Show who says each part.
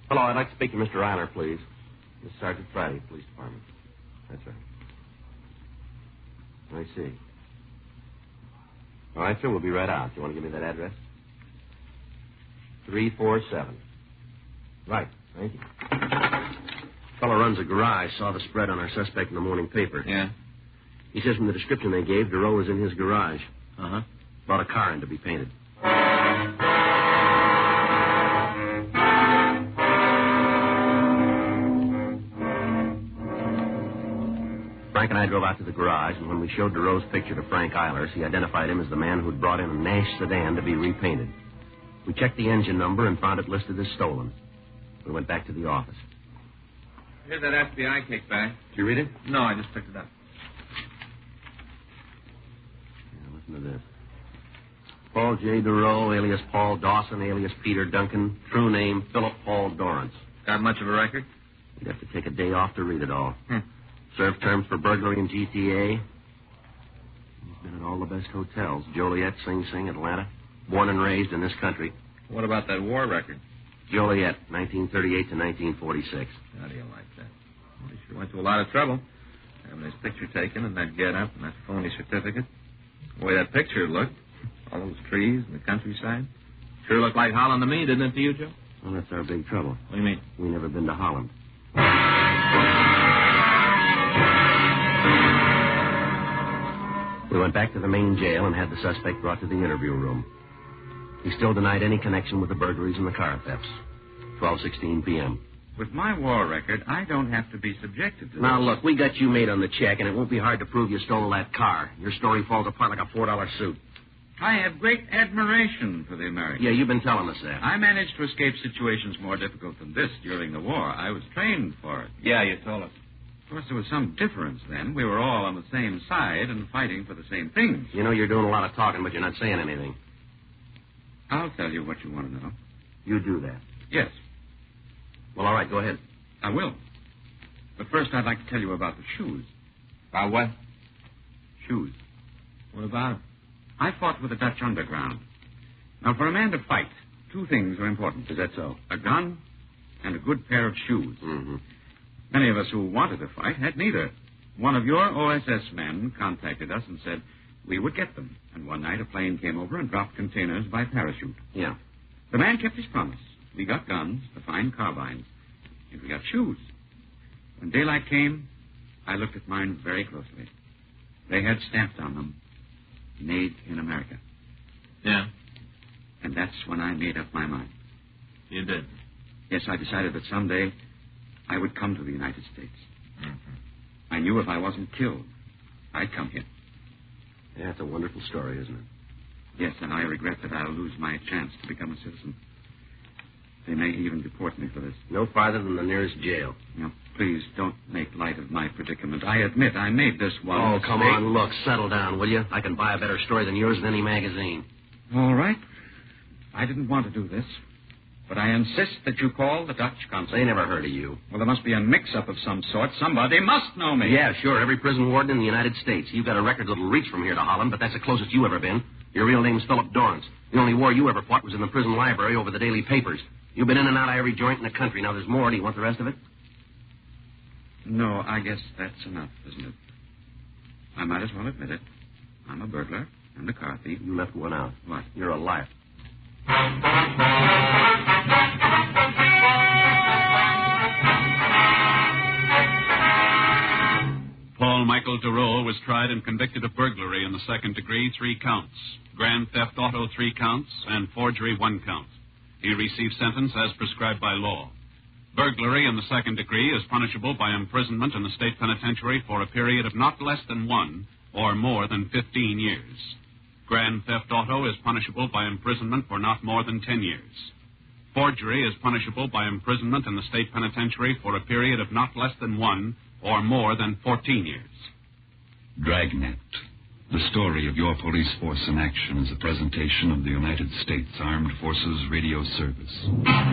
Speaker 1: Hello, I'd like to speak to Mr. Eiler, please. This is Sergeant Friday, Police Department. That's right. I see. All right, sir, we'll be right out. You want to give me that address? 347. Right, thank you. Fellow runs a garage, saw the spread on our suspect in the morning paper.
Speaker 2: Yeah?
Speaker 1: He says from the description they gave, Duro was in his garage.
Speaker 2: Uh-huh.
Speaker 1: Brought a car in to be painted. Frank and I drove out to the garage, and when we showed Duro's picture to Frank Eilers, he identified him as the man who'd brought in a Nash sedan to be repainted. We checked the engine number and found it listed as stolen. We went back to the office.
Speaker 2: Here's that FBI kickback.
Speaker 1: Did you read it?
Speaker 2: No, I just picked it up.
Speaker 1: Yeah, listen to this. Paul J. Duro, alias Paul Dawson, alias Peter Duncan. True name, Philip Paul Dorrance.
Speaker 2: Got much of a record?
Speaker 1: You'd have to take a day off to read it all. Served terms for burglary in GTA. He's been at all the best hotels. Joliet, Sing Sing, Atlanta. Born and raised in this country.
Speaker 2: What about that war record?
Speaker 1: Joliet, 1938 to 1946.
Speaker 2: How do you like that? Well, he sure went to a lot of trouble. Having his picture taken and that get-up and that phony certificate. The way that picture looked. All those trees and the countryside. Sure looked like Holland to me, didn't it to you, Joe?
Speaker 1: Well, that's our big trouble.
Speaker 2: What do you mean?
Speaker 1: We never been to Holland. We went back to the main jail and had the suspect brought to the interview room. He still denied any connection with the burglaries and the car thefts. 12:16 p.m.
Speaker 3: With my war record, I don't have to be subjected to
Speaker 1: Now,
Speaker 3: this.
Speaker 1: look, we got you made on the check, and it won't be hard to prove you stole that car. Your story falls apart like a $4 suit.
Speaker 3: I have great admiration for the Americans.
Speaker 1: Yeah, you've been telling us that.
Speaker 3: I managed to escape situations more difficult than this during the war. I was trained for it.
Speaker 2: Yeah, you told us.
Speaker 3: Of course, there was some difference then. We were all on the same side and fighting for the same things.
Speaker 1: You know you're doing a lot of talking, but you're not saying anything.
Speaker 3: I'll tell you what you want to know.
Speaker 1: You do that.
Speaker 3: Yes,
Speaker 1: Well, all right, go ahead.
Speaker 3: I will. But first, I'd like to tell you about the shoes.
Speaker 2: About what?
Speaker 3: Shoes.
Speaker 2: What about it?
Speaker 3: I fought with the Dutch underground. Now, for a man to fight, two things are important.
Speaker 1: Is that so?
Speaker 3: A gun and a good pair of shoes.
Speaker 1: Mm-hmm.
Speaker 3: Many of us who wanted to fight had neither. One of your OSS men contacted us and said we would get them. And one night a plane came over and dropped containers by parachute.
Speaker 1: Yeah.
Speaker 3: The man kept his promise. We got guns, the fine carbines, and we got shoes. When daylight came, I looked at mine very closely. They had stamped on them, made in America.
Speaker 2: Yeah,
Speaker 3: And that's when I made up my mind.
Speaker 2: you did.
Speaker 3: Yes, I decided that someday I would come to the United States.
Speaker 2: Mm-hmm.
Speaker 3: I knew if I wasn't killed, I'd come here.
Speaker 1: Yeah, it's a wonderful story, isn't it?
Speaker 3: Yes, and I regret that I'll lose my chance to become a citizen. They may even deport me for this.
Speaker 1: No farther than the nearest jail.
Speaker 3: Now, please don't make light of my predicament. I admit I made this one
Speaker 1: Oh,
Speaker 3: mistake.
Speaker 1: come on, look, settle down, will you? I can buy a better story than yours in any magazine.
Speaker 3: All right. I didn't want to do this, but I insist that you call the Dutch consul.
Speaker 1: They never heard of you.
Speaker 3: Well, there must be a mix-up of some sort. Somebody must know me.
Speaker 1: Yeah, sure, every prison warden in the United States. You've got a record that'll reach from here to Holland, but that's the closest you ever been. Your real name's Philip Dorrance. The only war you ever fought was in the prison library over the daily papers. You've been in and out of every joint in the country. Now, there's more. Do you want the rest of it?
Speaker 3: No, I guess that's enough, isn't it? I might as well admit it. I'm a burglar and a car thief.
Speaker 1: You left one out.
Speaker 3: What?
Speaker 1: You're a liar.
Speaker 4: Paul Michael Duro was tried and convicted of burglary in the second degree, 3 counts, grand theft auto, 3 counts, and forgery, 1 count. He received sentence as prescribed by law. Burglary in the second degree is punishable by imprisonment in the state penitentiary for a period of not less than 1 or more than 15 years. Grand theft auto is punishable by imprisonment for not more than 10 years. Forgery is punishable by imprisonment in the state penitentiary for a period of not less than 1 or more than 14 years.
Speaker 5: Dragnet, the story of your police force in action, is a presentation of the United States Armed Forces Radio Service.